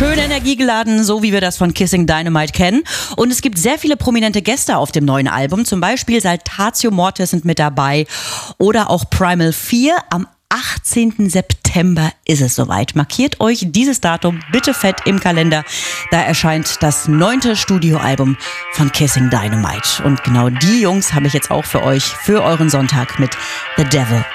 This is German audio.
schön energiegeladen, so wie wir das von Kissing Dynamite kennen. Und es gibt sehr viele prominente Gäste auf dem neuen Album. Zum Beispiel Saltatio Mortis sind mit dabei oder auch Primal 4. Am 18. September ist es soweit. Markiert euch dieses Datum bitte fett im Kalender. Da erscheint das 9. Studioalbum von Kissing Dynamite. Und genau die Jungs habe ich jetzt auch für euch, für euren Sonntag mit The Devil